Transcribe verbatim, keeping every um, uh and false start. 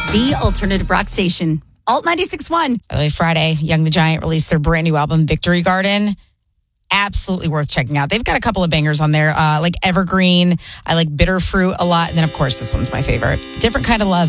The alternative rock station. Alt ninety-six point one. By the way, Friday, Young the Giant released their brand new album, Victory Garden. Absolutely worth checking out. They've got a couple of bangers on there, uh, like Evergreen. I like Bitter Fruit a lot. And then, of course, this one's my favorite. Different Kind of Love.